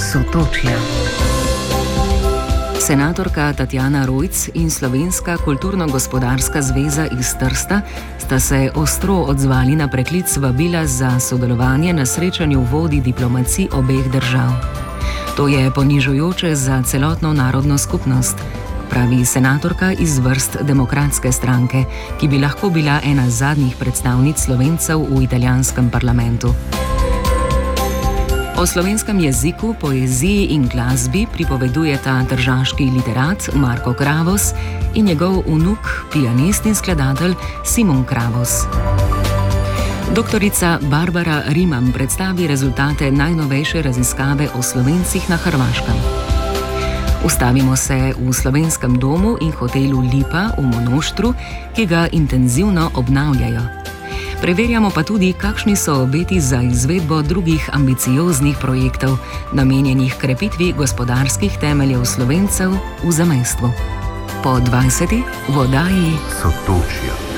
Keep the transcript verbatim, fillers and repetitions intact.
Sotočja. Senatorka Tatjana Rojc in Slovenska kulturno-gospodarska zveza iz Trsta sta se ostro odzvali na preklic vabila za sodelovanje na srečanju vodij diplomacij obeh držav. To je ponižujoče za celotno narodno skupnost, pravi senatorka iz vrst Demokratske stranke, ki bi lahko bila ena zadnjih predstavnic Slovencev v italijanskem parlamentu. O slovenskem jeziku, poeziji in glasbi pripovedujeta tržaški literat Marko Kravos in njegov vnuk, pianist in skladatelj Simon Kravos. Doktorica Barbara Riman predstavi rezultate najnovejše raziskave o Slovencih na Hrvaškem. Ustavimo se v slovenskem domu in hotelu Lipa v Monoštru, ki ga intenzivno obnavljajo. Preverjamo pa tudi, kakšni so obeti za izvedbo drugih ambicioznih projektov, namenjenih krepitvi gospodarskih temeljev Slovencev v zamejstvu. Po dvajseti v oddaji Sotočja.